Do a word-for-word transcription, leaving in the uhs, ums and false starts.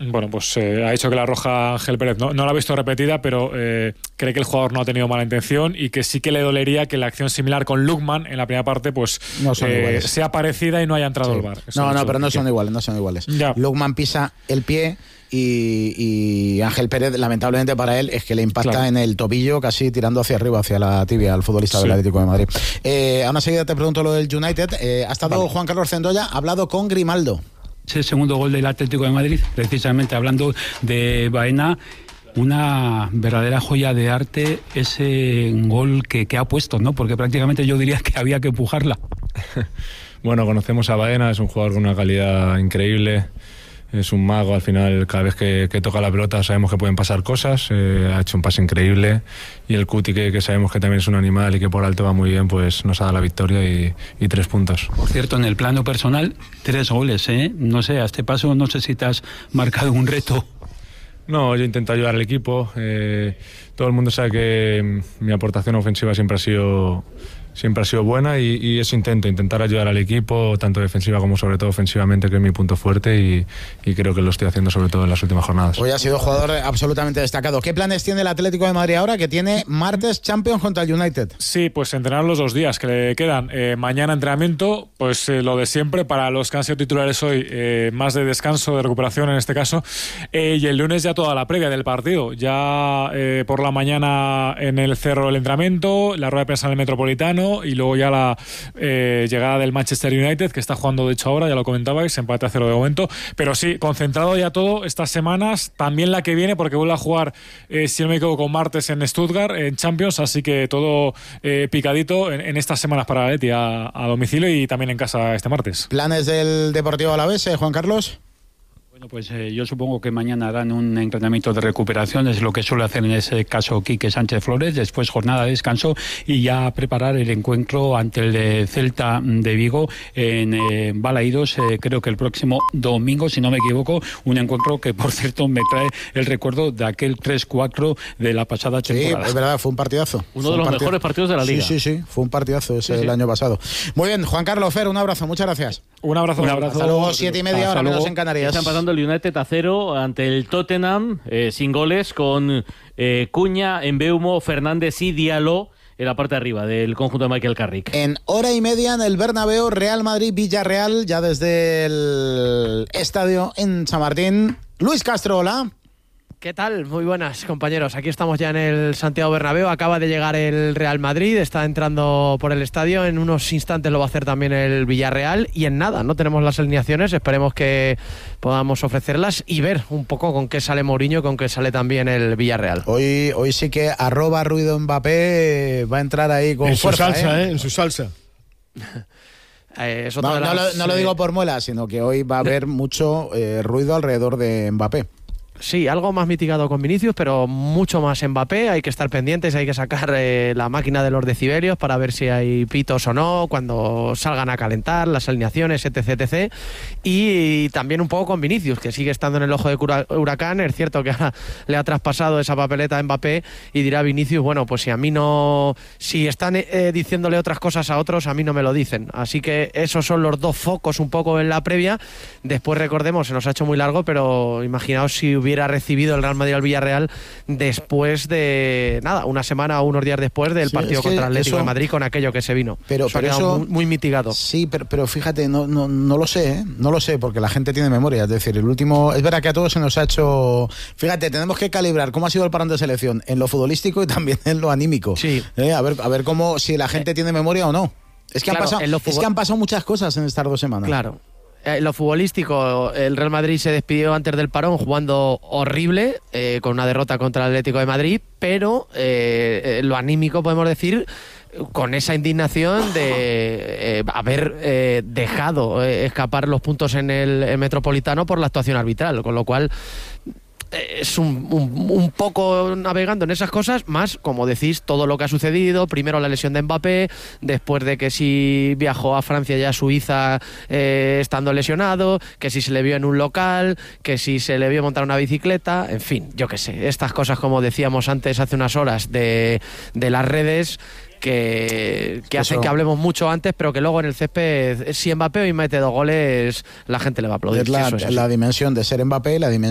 Bueno, pues eh, ha dicho que la roja Ángel Pérez no, no la ha visto repetida, pero eh, cree que el jugador no ha tenido mala intención y que sí que le dolería que la acción similar con Lukman en la primera parte pues no eh, sea parecida y no haya entrado sí. el V A R. Eso no, no, pero no son iguales, no son iguales. Ya. Lukman pisa el pie y, y Ángel Pérez, lamentablemente para él, es que le impacta claro. en el tobillo, casi tirando hacia arriba, hacia la tibia, al futbolista sí. del Atlético de Madrid. Eh, a una seguida te pregunto lo del United. Eh, ha estado vale. Juan Carlos Cendolla, ha hablado con Grimaldo. Es el segundo gol del Atlético de Madrid, precisamente hablando de Baena. Una verdadera joya de arte ese gol que, que ha puesto, ¿no? Porque prácticamente yo diría que había que empujarla. Bueno, conocemos a Baena, es un jugador con una calidad increíble. Es un mago, al final cada vez que, que toca la pelota sabemos que pueden pasar cosas, eh, ha hecho un pase increíble y el Cuti que, que sabemos que también es un animal y que por alto va muy bien, pues nos ha dado la victoria y, y tres puntos. Por cierto, en el plano personal, tres goles, ¿eh? No sé, a este paso no sé si te has marcado un reto. No, yo intento ayudar al equipo, eh, todo el mundo sabe que mi aportación ofensiva siempre ha sido... siempre ha sido buena y, y eso intento, intentar ayudar al equipo, tanto defensiva como sobre todo ofensivamente, que es mi punto fuerte y, y creo que lo estoy haciendo sobre todo en las últimas jornadas. Hoy ha sido jugador absolutamente destacado. ¿Qué planes tiene el Atlético de Madrid ahora, que tiene martes Champions contra el United? Sí, pues entrenar los dos días que le quedan. Eh, mañana entrenamiento, pues eh, lo de siempre, para los que han sido titulares hoy, eh, más de descanso, de recuperación en este caso, eh, y el lunes ya toda la previa del partido. Ya eh, por la mañana en el Cerro el entrenamiento, la rueda de prensa en el Metropolitano, y luego ya la eh, llegada del Manchester United, que está jugando de hecho ahora, ya lo comentabais, empate a cero de momento, pero sí, concentrado ya todo estas semanas, también la que viene, porque vuelve a jugar, eh, si no me equivoco, martes en Stuttgart, en Champions, así que todo eh, picadito en, en estas semanas para Leti a, a domicilio y también en casa este martes. ¿Planes del Deportivo Alavés, eh, Juan Carlos? Bueno, pues eh, yo supongo que mañana harán un entrenamiento de recuperación, es lo que suele hacer en ese caso Quique Sánchez Flores, después jornada de descanso y ya preparar el encuentro ante el de Celta de Vigo en eh, Balaídos, eh, creo que el próximo domingo, si no me equivoco, un encuentro que por cierto me trae el recuerdo de aquel tres cuatro de la pasada temporada. Sí, es verdad, fue un partidazo. Uno de los partido... mejores partidos de la Liga. Sí, sí, sí, fue un partidazo ese sí, sí. el año pasado. Muy bien, Juan Carlos, Fer, un abrazo, muchas gracias. Un abrazo. Un abrazo. Hasta luego, siete y media, ahora menos en Canarias. Están pasando el United a cero ante el Tottenham, eh, sin goles, con eh, Cuña, Embeumo, Fernández y Diallo en la parte de arriba del conjunto de Michael Carrick. En hora y media en el Bernabéu, Real Madrid-Villarreal, ya desde el estadio en Chamartín. Luis Castro, hola. ¿Qué tal? Muy buenas, compañeros. Aquí estamos ya en el Santiago Bernabéu. Acaba de llegar el Real Madrid, está entrando por el estadio. En unos instantes lo va a hacer también el Villarreal. Y en nada, no tenemos las alineaciones. Esperemos que podamos ofrecerlas y ver un poco con qué sale Mourinho, con qué sale también el Villarreal. Hoy, hoy sí que arroba ruido Mbappé va a entrar ahí con en fuerza. Su salsa, ¿eh? ¿eh? En su salsa. Eh, es no, las, no, lo, no lo digo por muela, sino que hoy va a haber mucho eh, ruido alrededor de Mbappé. Sí, algo más mitigado con Vinicius, pero mucho más Mbappé. Hay que estar pendientes, hay que sacar eh, la máquina de los decibelios para ver si hay pitos o no, cuando salgan a calentar, las alineaciones, etc, etcétera. Y, y también un poco con Vinicius, que sigue estando en el ojo de huracán. Es cierto que ahora le ha traspasado esa papeleta a Mbappé y dirá Vinicius, bueno, pues si a mí no... Si están eh, diciéndole otras cosas a otros, a mí no me lo dicen. Así que esos son los dos focos un poco en la previa. Después, recordemos, se nos ha hecho muy largo, pero imaginaos si hubiera recibido el Real Madrid al Villarreal después de, nada, una semana o unos días después del sí, partido es que contra el Atlético eso, de Madrid con aquello que se vino. Pero, eso pero ha eso, muy, muy mitigado. Sí, pero, pero fíjate, no, no, no lo sé, ¿eh? No lo sé, porque la gente tiene memoria. Es decir, el último... Es verdad que a todos se nos ha hecho... Fíjate, tenemos que calibrar cómo ha sido el parón de selección en lo futbolístico y también en lo anímico. Sí. ¿Eh? A ver, a ver cómo, si la gente eh, tiene memoria o no. Es que, claro, han pasado, futbol... es que han pasado muchas cosas en estas dos semanas. Claro. En lo futbolístico, el Real Madrid se despidió antes del parón jugando horrible, eh, con una derrota contra el Atlético de Madrid, pero eh, lo anímico, podemos decir, con esa indignación de eh, haber eh, dejado eh, escapar los puntos en el, el Metropolitano por la actuación arbitral, con lo cual... es un, un, un poco navegando en esas cosas, más, como decís, todo lo que ha sucedido. Primero la lesión de Mbappé, después de que si viajó a Francia y a Suiza eh, estando lesionado, que si se le vio en un local, que si se le vio montar una bicicleta, en fin, yo qué sé, estas cosas, como decíamos antes hace unas horas, de, de las redes, que, que hacen que hablemos mucho antes, pero que luego en el césped, si Mbappé hoy mete dos goles, la gente le va a aplaudir. Es la, eso es la dimensión de ser Mbappé, la dimensión